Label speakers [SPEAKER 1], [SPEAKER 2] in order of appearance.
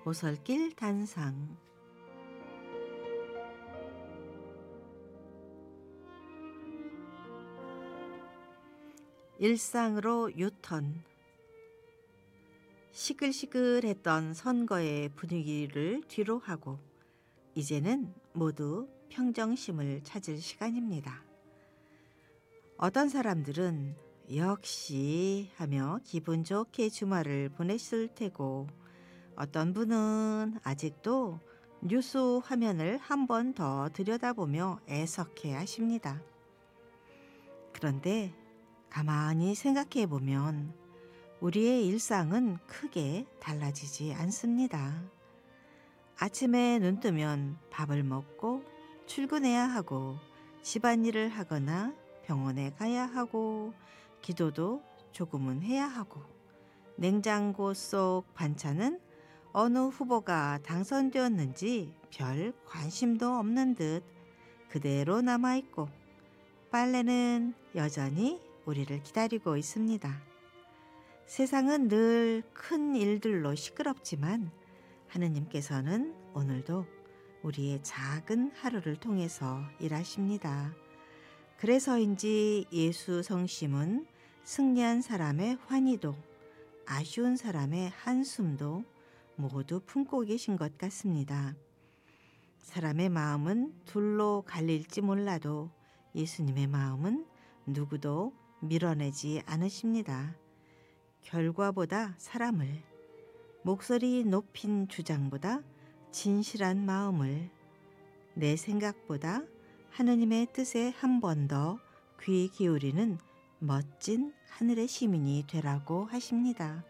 [SPEAKER 1] 보살길 단상. 일상으로 유턴. 시끌시끌했던 선거의 분위기를 뒤로 하고 이제는 모두 평정심을 찾을 시간입니다. 어떤 사람들은 역시 하며 기분 좋게 주말을 보냈을 테고, 어떤 분은 아직도 뉴스 화면을 한 번 더 들여다보며 애석해 하십니다. 그런데 가만히 생각해 보면 우리의 일상은 크게 달라지지 않습니다. 아침에 눈 뜨면 밥을 먹고 출근해야 하고, 집안일을 하거나 병원에 가야 하고, 기도도 조금은 해야 하고, 냉장고 속 반찬은 어느 후보가 당선되었는지 별 관심도 없는 듯 그대로 남아있고, 빨래는 여전히 우리를 기다리고 있습니다. 세상은 늘 큰 일들로 시끄럽지만 하느님께서는 오늘도 우리의 작은 하루를 통해서 일하십니다. 그래서인지 예수 성심은 승리한 사람의 환희도, 아쉬운 사람의 한숨도 모두 품고 계신 것 같습니다. 사람의 마음은 둘로 갈릴지 몰라도 예수님의 마음은 누구도 밀어내지 않으십니다. 결과보다 사람을, 목소리 높인 주장보다 진실한 마음을, 내 생각보다 하느님의 뜻에 한 번 더 귀 기울이는 멋진 하늘의 시민이 되라고 하십니다.